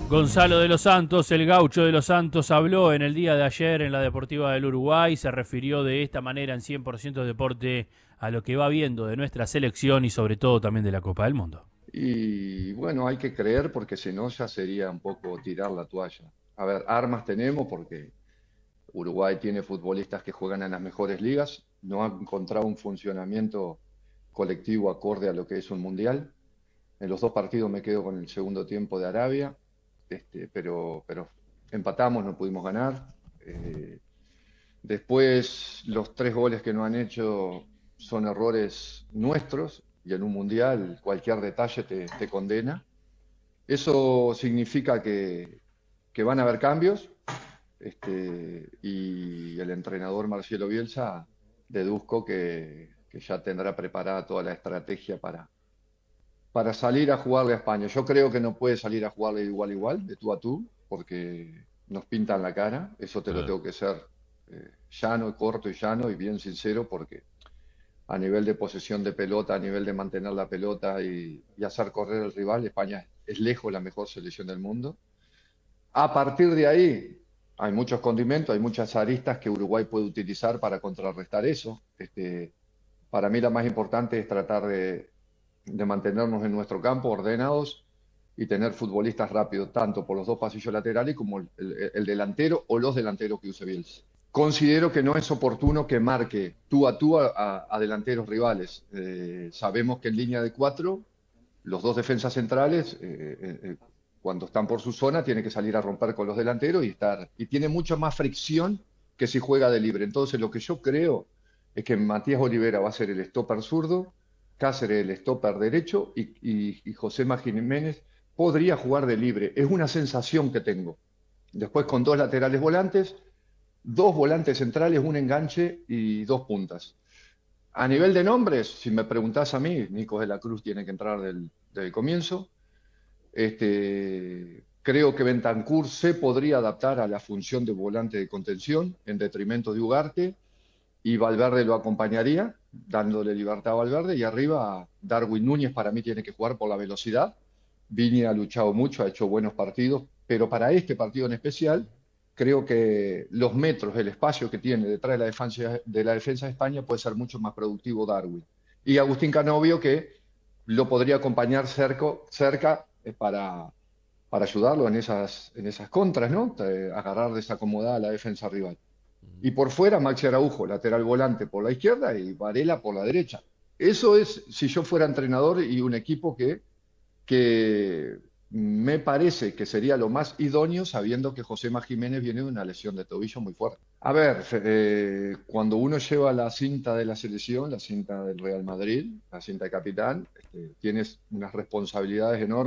Gonzalo de los Santos, el gaucho de los Santos, habló en el día de ayer en la Deportiva del Uruguay, se refirió de esta manera en 100% Deporte a lo que va viendo de nuestra selección y sobre todo también de la Copa del Mundo. Y bueno, hay que creer porque si no ya sería un poco tirar la toalla. A ver, armas tenemos porque Uruguay tiene futbolistas que juegan en las mejores ligas, no han encontrado un funcionamiento colectivo acorde a lo que es un mundial. En los dos partidos me quedo con el segundo tiempo de Arabia, pero empatamos, no pudimos ganar. Eh, Después, los tres goles que no han hecho son errores nuestros y en un mundial cualquier detalle te condena. Eso significa que van a haber cambios y el entrenador Marcelo Bielsa deduzco que ya tendrá preparada toda la estrategia para salir a jugarle a España. Yo creo que no puede salir a jugarle de igual a igual, de tú a tú, porque nos pintan la cara. Eso te lo tengo que ser llano, corto y llano y bien sincero, porque a nivel de posesión de pelota, a nivel de mantener la pelota y hacer correr al rival, España es lejos la mejor selección del mundo. A partir de ahí, hay muchos condimentos, hay muchas aristas que Uruguay puede utilizar para contrarrestar eso. Para mí la más importante es tratar de mantenernos en nuestro campo ordenados y tener futbolistas rápidos, tanto por los dos pasillos laterales como el delantero o los delanteros que use Bielsa. Considero que no es oportuno que marque tú a delanteros rivales. Sabemos que en línea de cuatro, los dos defensas centrales, cuando están por su zona, tienen que salir a romper con los delanteros y tiene mucho más fricción que si juega de libre. Entonces, lo que yo creo es que Matías Olivera va a ser el stopper zurdo, Cáceres el stopper derecho y José Jiménez podría jugar de libre. Es una sensación que tengo. Después con dos laterales volantes, dos volantes centrales, un enganche y dos puntas. A nivel de nombres, si me preguntás a mí, Nico de la Cruz tiene que entrar del comienzo. Creo que Bentancur se podría adaptar a la función de volante de contención en detrimento de Ugarte y Valverde lo acompañaría, dándole libertad a Valverde. Y arriba, Darwin Núñez para mí tiene que jugar por la velocidad. Vini ha luchado mucho, ha hecho buenos partidos, pero para este partido en especial, creo que los metros, el espacio que tiene detrás de la defensa de España puede ser mucho más productivo Darwin. Y Agustín Canovio que lo podría acompañar cerca para ayudarlo en esas contras, ¿no? Agarrar desacomodada a la defensa rival. Y por fuera, Maxi Araujo, lateral volante por la izquierda y Varela por la derecha. Eso es si yo fuera entrenador y un equipo que me parece que sería lo más idóneo sabiendo que José Jiménez viene de una lesión de tobillo muy fuerte. A ver, cuando uno lleva la cinta de la selección, la cinta del Real Madrid, la cinta de capitán, tienes unas responsabilidades enormes.